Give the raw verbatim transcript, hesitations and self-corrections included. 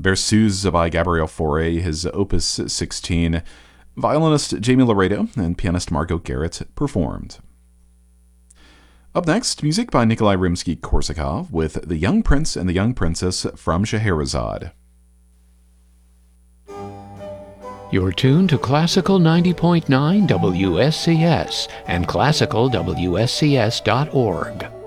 Berceuse by Gabriel Fauré, his Opus sixteen. Violinist Jamie Laredo and pianist Margot Garrett performed. Up next, music by Nikolai Rimsky-Korsakov with The Young Prince and the Young Princess from Scheherazade. You're tuned to Classical ninety point nine W S C S and classical W S C S dot org.